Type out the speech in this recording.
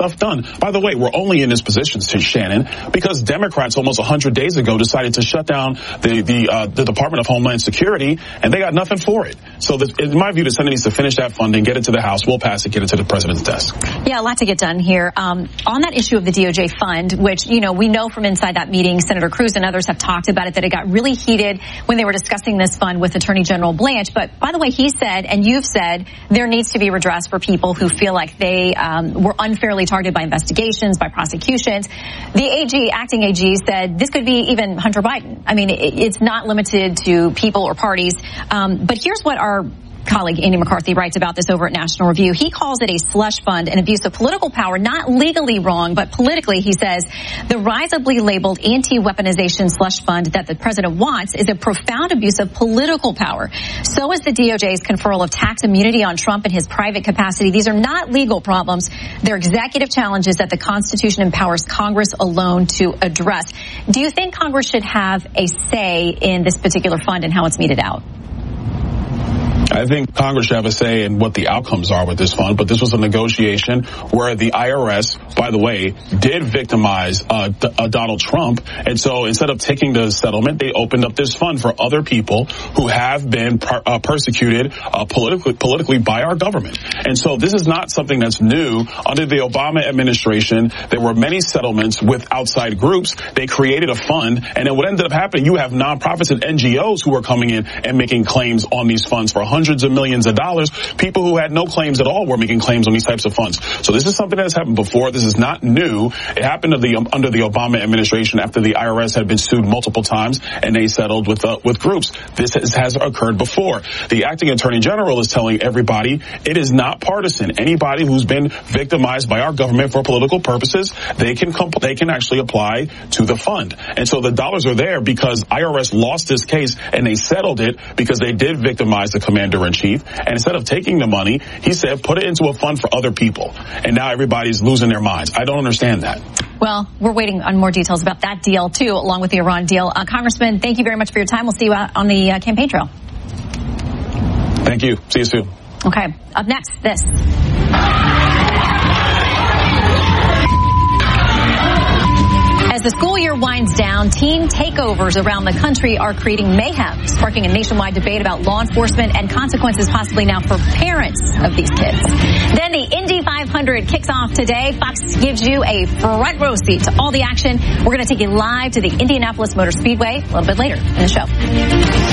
stuff done. By the way, we're only in this position, Shannon, because Democrats almost 100 days ago decided to shut down the Department of Homeland Security, and they got nothing for it. So in my view, the Senate needs to finish that funding, get it to the House, we'll pass it, get it to the president's desk. Yeah, a lot to get done here. On that issue of the DOJ fund, which, we know from inside that meeting, Senator Cruz and others have talked about it, that it got really heated when they were discussing this fund with Attorney General Blanche. But by the way, he said, and you've said, there needs to be redress for people who feel like they were unfairly targeted by investigations, by prosecutions. The acting AG said this could be even Hunter Biden. I mean, it's not limited to people or parties. But here's what our colleague Andy McCarthy writes about this over at National Review. He calls it a slush fund, an abuse of political power, not legally wrong, but politically. He says the risably labeled anti-weaponization slush fund that the president wants is a profound abuse of political power. So is the DOJ's conferral of tax immunity on Trump in his private capacity. These are not legal problems. They're executive challenges that the Constitution empowers Congress alone to address. Do you think Congress should have a say in this particular fund and how it's meted out? I think Congress should have a say in what the outcomes are with this fund, but this was a negotiation where the IRS, by the way, did victimize Donald Trump. And so instead of taking the settlement, they opened up this fund for other people who have been persecuted politically by our government. And so this is not something that's new. Under the Obama administration, there were many settlements with outside groups. They created a fund, and then what ended up happening, you have nonprofits and NGOs who are coming in and making claims on these funds for hundreds of millions of dollars. People who had no claims at all were making claims on these types of funds. So this is something that has happened before. This is not new. It happened under the Obama administration after the IRS had been sued multiple times and they settled with groups. This has occurred before. The acting attorney general is telling everybody it is not partisan. Anybody who's been victimized by our government for political purposes, they can actually apply to the fund. And so the dollars are there because IRS lost this case and they settled it because they did victimize the commander-in-chief. And instead of taking the money, he said, put it into a fund for other people. And now everybody's losing their minds. I don't understand that. Well, we're waiting on more details about that deal, too, along with the Iran deal. Congressman, thank you very much for your time. We'll see you out on the campaign trail. Thank you. See you soon. Okay. Up next, this. As the school year winds down, teen takeovers around the country are creating mayhem, sparking a nationwide debate about law enforcement and consequences possibly now for parents of these kids. Then the Indy 500 kicks off today. Fox gives you a front row seat to all the action. We're going to take you live to the Indianapolis Motor Speedway a little bit later in the show.